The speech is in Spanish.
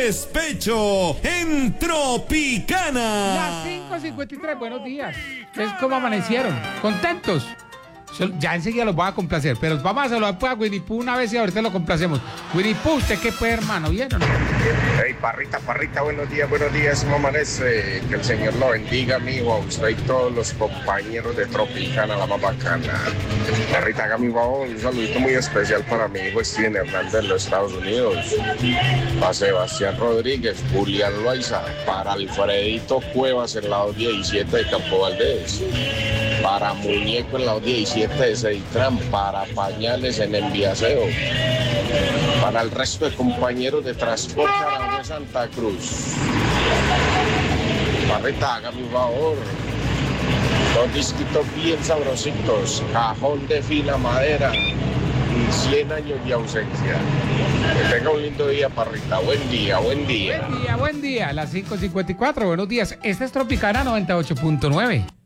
despecho en Tropicana. Las 5:53, buenos días. ¿Ustedes cómo amanecieron? ¿Contentos? Ya enseguida los voy a complacer, pero vamos a saludar pues a Winnie Pooh una vez y ahorita lo complacemos. Winnie Pooh, ¿usted qué puede, hermano? ¿Bien o no? Hey, Parrita, buenos días, ¿cómo amanece? Que el Señor lo bendiga, amigo, a usted y todos los compañeros de Tropicana, la más bacana. Parrita, haga mi favor, un saludito muy especial para mi hijo Steven Hernández de los Estados Unidos, para Sebastián Rodríguez, Julián Loaiza, para Alfredito Cuevas en la 217 de Campo Valdés, para Muñeco en la 217 de Ceditran, para Pañales en Enviaseo, para el resto de compañeros de Transporte Aranjuez Santa Cruz. Parrita, hágame un favor. Dos disquitos bien sabrositos, Cajón de Fina Madera y 100 años de ausencia. Que tenga un lindo día, Parrita. Buen día. Buen día. Las 5:54, buenos días. Esta es Tropicana 98.9.